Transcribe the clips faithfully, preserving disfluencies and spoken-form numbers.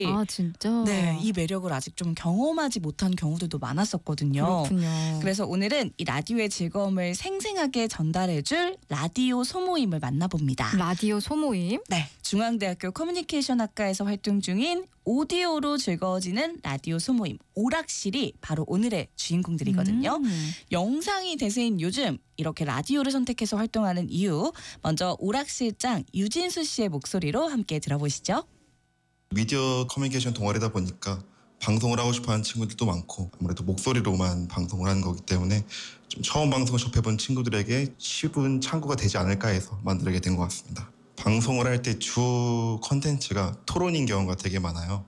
아 진짜? 네, 이 매력을 아직 좀 경험하지 못한 경우들도 많았었거든요. 그렇군요. 그래서 오늘은 이 라디오의 즐거움을 생생하게 전달해줄 라디오 소모임을 만나봅니다. 라디오 소모임? 네, 중앙대학교 커뮤니케이션학과에서 활동 중인 오디오로 즐거워지는 라디오 소모임 오락실이 바로 오늘의 주인공들이거든요. 음. 영상이 대세인 요즘 이렇게 라디오를 선택해서 활동하는 이유, 먼저 오락실장 유진수 씨의 목소리로 함께 들어보시죠. 미디어 커뮤니케이션 동아리다 보니까 방송을 하고 싶어하는 친구들도 많고 아무래도 목소리로만 방송을 하는 거기 때문에 좀 처음 방송을 접해본 친구들에게 쉬운 창구가 되지 않을까 해서 만들게 된 것 같습니다. 방송을 할 때 주 컨텐츠가 토론인 경우가 되게 많아요.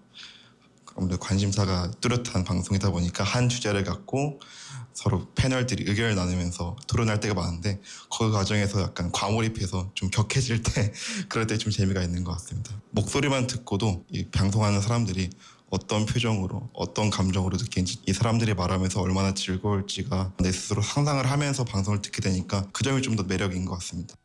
아무래도 관심사가 뚜렷한 방송이다 보니까 한 주제를 갖고 서로 패널들이 의견을 나누면서 토론할 때가 많은데 그 과정에서 약간 과몰입해서 좀 격해질 때 그럴 때 좀 재미가 있는 것 같습니다. 목소리만 듣고도 이 방송하는 사람들이 어떤 표정으로 어떤 감정으로 느끼는지 이 사람들이 말하면서 얼마나 즐거울지가 내 스스로 상상을 하면서 방송을 듣게 되니까 그 점이 좀 더 매력인 것 같습니다.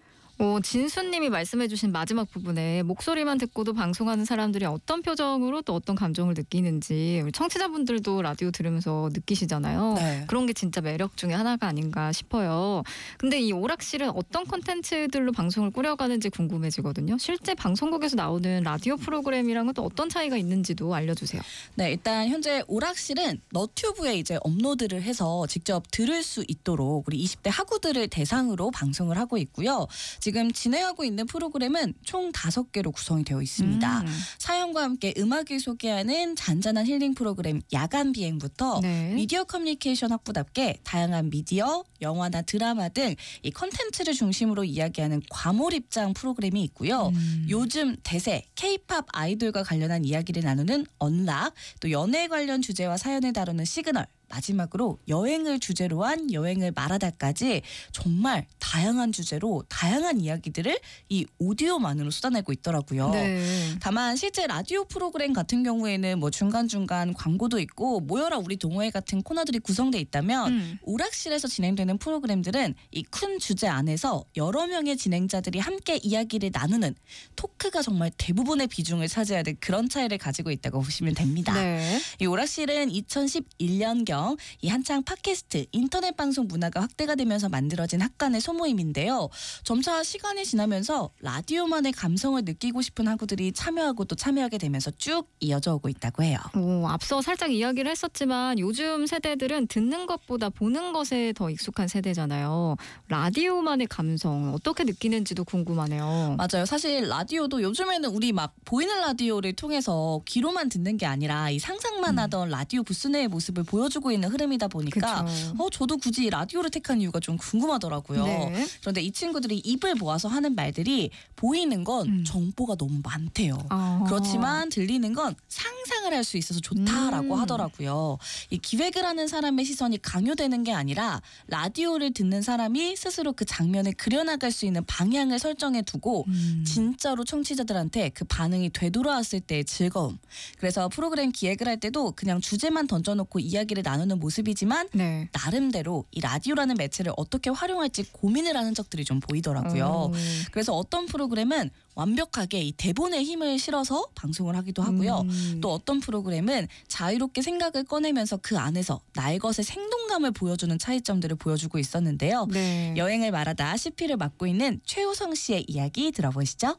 어, 진수님이 말씀해주신 마지막 부분에 목소리만 듣고도 방송하는 사람들이 어떤 표정으로 또 어떤 감정을 느끼는지 우리 청취자분들도 라디오 들으면서 느끼시잖아요. 네. 그런 게 진짜 매력 중에 하나가 아닌가 싶어요. 근데 이 오락실은 어떤 콘텐츠들로 방송을 꾸려가는지 궁금해지거든요. 실제 방송국에서 나오는 라디오 프로그램이랑은 또 어떤 차이가 있는지도 알려주세요. 네, 일단 현재 오락실은 너튜브에 이제 업로드를 해서 직접 들을 수 있도록 우리 이십 대 학우들을 대상으로 방송을 하고 있고요. 지금 진행하고 있는 프로그램은 총 다섯 개로 구성이 되어 있습니다. 음. 사연과 함께 음악을 소개하는 잔잔한 힐링 프로그램 야간 비행부터 네. 미디어 커뮤니케이션 학부답게 다양한 미디어, 영화나 드라마 등 이 컨텐츠를 중심으로 이야기하는 과몰입장 프로그램이 있고요. 음. 요즘 대세 K-팝 아이돌과 관련한 이야기를 나누는 언락, 또 연애 관련 주제와 사연을 다루는 시그널, 마지막으로 여행을 주제로 한 여행을 말하다까지 정말 다양한 주제로 다양한 이야기들을 이 오디오만으로 쏟아내고 있더라고요. 네. 다만 실제 라디오 프로그램 같은 경우에는 뭐 중간중간 광고도 있고 모여라 우리 동호회 같은 코너들이 구성돼 있다면 음. 오락실에서 진행되는 프로그램들은 이 큰 주제 안에서 여러 명의 진행자들이 함께 이야기를 나누는 토크가 정말 대부분의 비중을 차지하는 그런 차이를 가지고 있다고 보시면 됩니다. 네. 이 오락실은 이천십일 년경 이 한창 팟캐스트, 인터넷 방송 문화가 확대가 되면서 만들어진 학간의 소모임인데요. 점차 시간이 지나면서 라디오만의 감성을 느끼고 싶은 학우들이 참여하고 또 참여하게 되면서 쭉 이어져 오고 있다고 해요. 오, 앞서 살짝 이야기를 했었지만 요즘 세대들은 듣는 것보다 보는 것에 더 익숙한 세대잖아요. 라디오만의 감성 어떻게 느끼는지도 궁금하네요. 맞아요. 사실 라디오도 요즘에는 우리 막 보이는 라디오를 통해서 귀로만 듣는 게 아니라 이 상상만 음. 하던 라디오 부스 내의 모습을 보여주고 있는 흐름이다 보니까 그쵸. 어 저도 굳이 라디오를 택한 이유가 좀 궁금하더라고요. 네. 그런데 이 친구들이 입을 모아서 하는 말들이 보이는 건 음. 정보가 너무 많대요. 아. 그렇지만 들리는 건 상상을 할 수 있어서 좋다라고 음. 하더라고요. 이 기획을 하는 사람의 시선이 강요되는 게 아니라 라디오를 듣는 사람이 스스로 그 장면을 그려나갈 수 있는 방향을 설정해 두고 음. 진짜로 청취자들한테 그 반응이 되돌아왔을 때의 즐거움. 그래서 프로그램 기획을 할 때도 그냥 주제만 던져놓고 이야기를 나누는 모습이지만 네. 나름대로 이 라디오라는 매체를 어떻게 활용할지 고민을 하는 적들이 좀 보이더라고요. 어. 그래서 어떤 프로그램은 완벽하게 이 대본에 힘을 실어서 방송을 하기도 하고요. 음. 또 어떤 프로그램은 자유롭게 생각을 꺼내면서 그 안에서 나의 것의 생동감을 보여주는 차이점들을 보여주고 있었는데요. 네. 여행을 말하다 씨피를 맡고 있는 최호성 씨의 이야기 들어보시죠.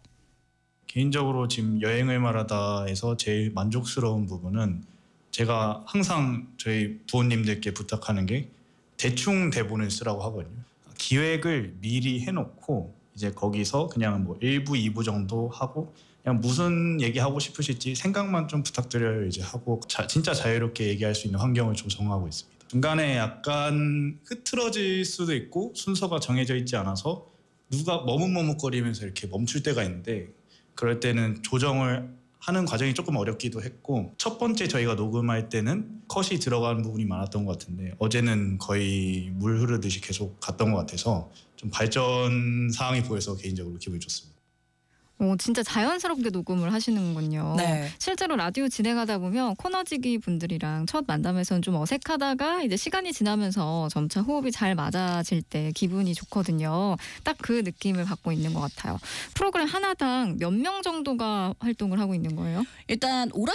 개인적으로 지금 여행을 말하다에서 제일 만족스러운 부분은 제가 항상 저희 부모님들께 부탁하는 게 대충 대본을 쓰라고 하거든요. 기획을 미리 해놓고 이제 거기서 그냥 뭐 일 부, 이 부 정도 하고 그냥 무슨 얘기하고 싶으실지 생각만 좀 부탁드려요 이제 하고 자, 진짜 자유롭게 얘기할 수 있는 환경을 조성하고 있습니다. 중간에 약간 흐트러질 수도 있고 순서가 정해져 있지 않아서 누가 머뭇머뭇거리면서 이렇게 멈출 때가 있는데 그럴 때는 조정을 하는 과정이 조금 어렵기도 했고 첫 번째 저희가 녹음할 때는 컷이 들어가는 부분이 많았던 것 같은데 어제는 거의 물 흐르듯이 계속 갔던 것 같아서 좀 발전 사항이 보여서 개인적으로 기분이 좋습니다. 오, 진짜 자연스럽게 녹음을 하시는군요. 네. 실제로 라디오 진행하다 보면 코너지기 분들이랑 첫 만남에서는 좀 어색하다가 이제 시간이 지나면서 점차 호흡이 잘 맞아질 때 기분이 좋거든요. 딱 그 느낌을 받고 있는 것 같아요. 프로그램 하나당 몇 명 정도가 활동을 하고 있는 거예요? 일단 오락